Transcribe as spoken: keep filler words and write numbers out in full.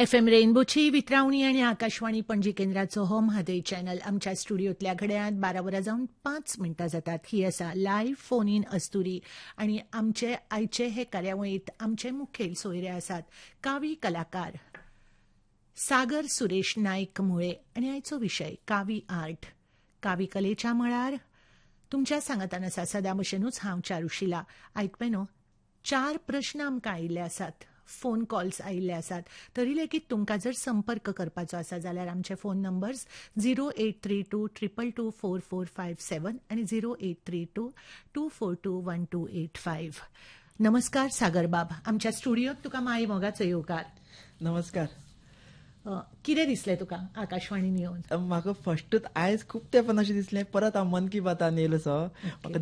F M रेनबोची वितरावणी आणि आकाशवाणी पणजी केंद्राचो हो Mhadei channel आमच्या स्टुडियोतल्या घड्याळात बारा वरां जावन पांच मिनटां जातात. ही आसा लायव्ह फोन इन अस्तुरी आणि आमचे आयचे हे कार्यावळींत आमचे मुखेल सोयरे आसात कावी कलाकार सागर सुरेश नायक मुळे आणि आयचो विशय कावी आर्ट. कावी कलेच्या मळार तुमच्या सांगातान आसा सदा भशेनूच हांव चारुशिला. आयकपेनो चार प्रश्न आमकां आयिल्ले आसात, फोन कॉल्स आयिल्ले आसात. तरी लेगीत तुमकां जर संपर्क करपाचो आसा जाल्यार आमचे phone numbers zero eight three to triple two four four five सेवन आणि zero eight three to to four to one two eight five. नमस्कार सागर बाब, आमच्या स्टुडियोत तुका माई मोगाचो येवकार. नमस्कार. कितें दिसलें तुका आकाशवाणीन येवन? म्हाका फस्टूच आयज खूब तेंपान अशें दिसलें परत हांव मन की बातान येयलो सो. म्हाका